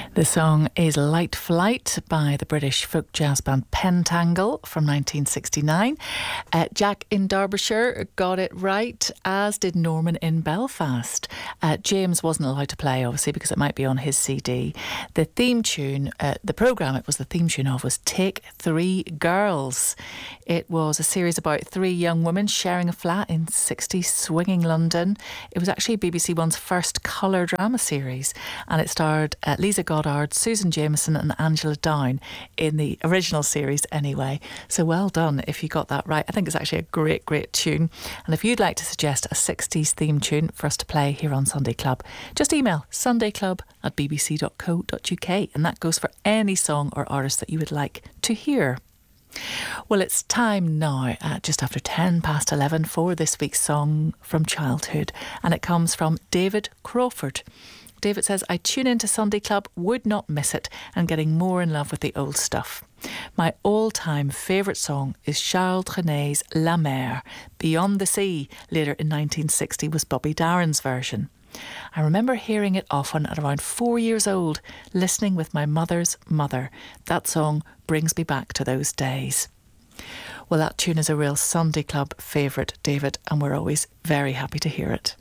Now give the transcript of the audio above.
The song is Light Flight by the British folk jazz band Pentangle from 1969. Jack in Derbyshire got it right, as did Norman in Belfast. James wasn't allowed to play, obviously, because it might be on his CD. The theme tune, the programme it was the theme tune of, was Take 3 Girls. It was a series about 3 young women sharing a flat in 60s swinging London. It was actually BBC One's first colour drama series, and it starred Lisa Goddard, Susan Jameson and Angela Down in the original series anyway. So well done if you got that right. I think it's actually a great, great tune. And if you'd like to suggest a 60s theme tune for us to play here on Sunday Club, just email sundayclub@bbc.co.uk, and that goes for any song or artist that you would like to hear. Well, it's time now, just after 11 for this week's song from childhood, and it comes from David Crawford. David says, I tune into Sunday Club, would not miss it, and getting more in love with the old stuff. My all-time favourite song is Charles Trenet's La Mer. Beyond the Sea, later in 1960, was Bobby Darin's version. I remember hearing it often at around 4 years old, listening with my mother's mother. That song brings me back to those days. Well, that tune is a real Sunday Club favourite, David, and we're always very happy to hear it.